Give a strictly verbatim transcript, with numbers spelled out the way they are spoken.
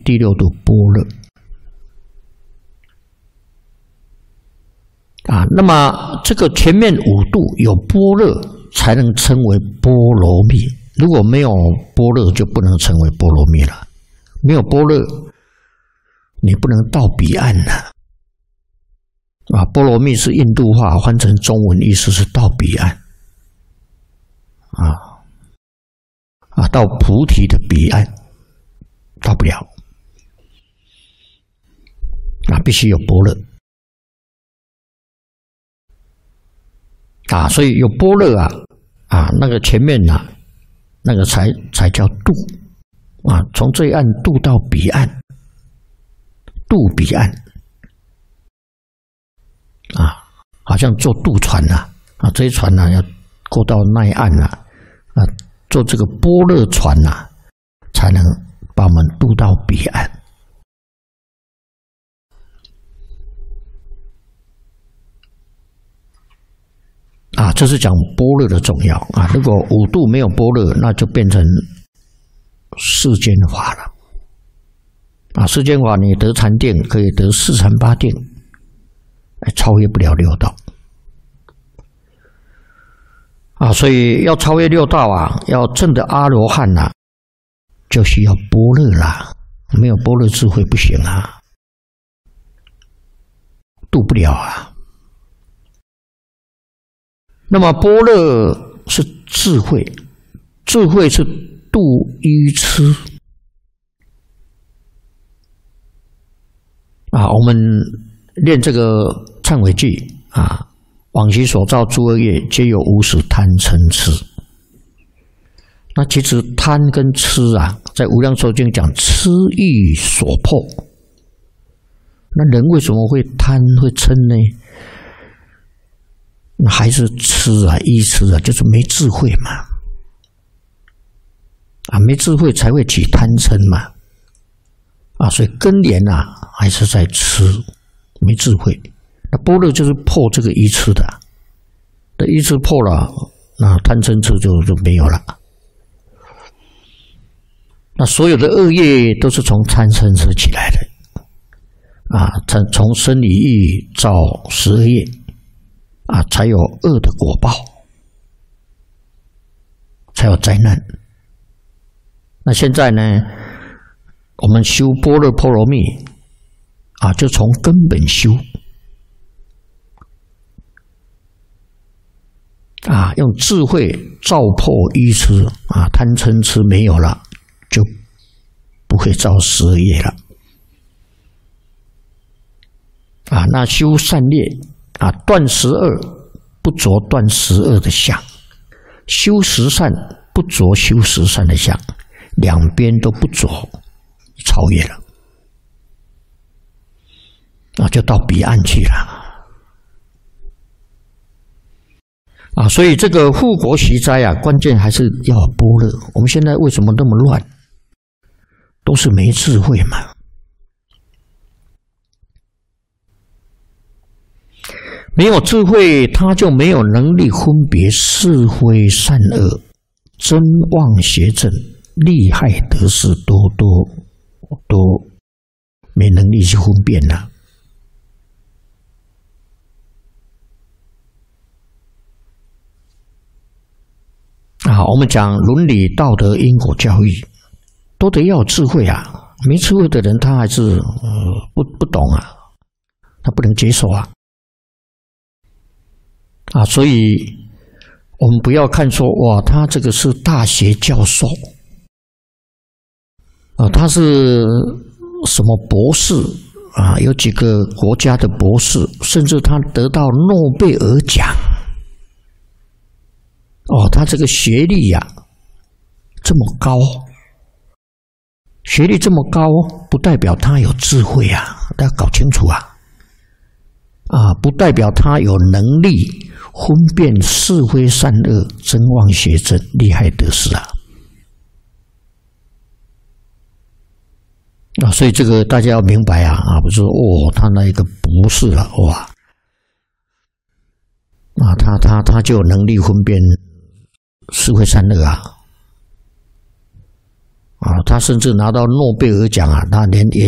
第六度般若啊。那么这个前面五度有般若，才能称为波罗蜜。如果没有般若，就不能称为波罗蜜了。没有般若，你不能到彼岸了啊。波罗蜜是印度话，换成中文意思是到彼岸啊啊，到菩提的彼岸到不了啊，必须有般若啊。所以有般若啊啊，那个前面啊，那个才才叫渡啊，从这一岸渡到彼岸，渡彼岸啊，好像坐渡船呐 啊, 啊，这些船呐、啊、要过到那一岸呐 啊, 啊，坐这个般若船呐、啊，才能把我们渡到彼岸。啊，这是讲般若的重要啊！如果五度没有般若，那就变成世间法了。啊，世间法你得禅定可以得四禅八定，超越不了六道。啊，所以要超越六道啊，要证得阿罗汉呐、啊，就需要般若啦。没有般若智慧不行啊，度不了啊。那么般若是智慧，智慧是度愚痴啊。我们练这个忏悔偈啊，往昔所造诸恶业，皆有无始贪嗔痴。那其实贪跟痴啊，在无量寿经讲痴欲所迫。那人为什么会贪会嗔呢？那还是痴啊，愚痴啊，就是没智慧嘛，啊，没智慧才会起贪嗔嘛，啊，所以根源啊还是在痴，没智慧。那般若就是破这个愚痴的，那愚痴破了，那贪嗔痴就就没有了。那所有的恶业都是从贪嗔痴起来的，啊，从从生理意造十恶业。啊，才有恶的果报，才有灾难。那现在呢，我们修般若波罗蜜啊，就从根本修啊，用智慧照破愚痴啊，贪嗔痴没有了，就不会造十恶业了啊。那修善业。啊，断十恶不着断十恶的相，修十善不着修十善的相，两边都不着，超越了，啊，就到彼岸去了。啊，所以这个护国息灾啊，关键还是要有般若。我们现在为什么那么乱？都是没智慧嘛。没有智慧，他就没有能力分别是非善恶、真妄邪正、利害得失，多多都没能力去分辨了。啊，我们讲伦理、道德、因果教育，都得要有智慧啊！没智慧的人，他还是呃不不懂啊，他不能接受啊。啊，所以我们不要看说哇，他这个是大学教授，啊，他是什么博士啊？有几个国家的博士，甚至他得到诺贝尔奖。哦，他这个学历呀、啊、这么高，学历这么高，不代表他有智慧啊，大家搞清楚啊！啊，不代表他有能力分辨是非善恶、真妄邪正、利害得失啊！啊，所以这个大家要明白啊！啊，不是说哦，他那一个博士了，哇！啊，他他他就有能力分辨是非善恶啊！ 啊，他甚至拿到诺贝尔奖啊，他连研